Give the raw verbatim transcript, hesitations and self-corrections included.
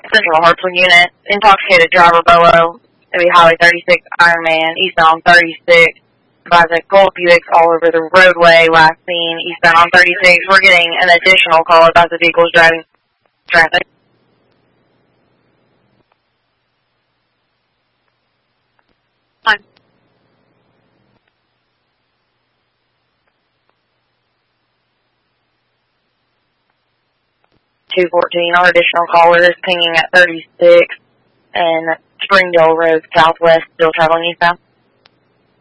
Central Hartsville unit. Intoxicated driver Bolo. It'll be Highway thirty-six, Ironman, eastbound thirty-six. By the Gold Buicks all over the roadway, last seen eastbound on thirty-six. We're getting an additional call about the vehicles driving traffic. Fine. two fourteen, our additional caller is pinging at thirty-six and Springdale Road Southwest, still traveling eastbound.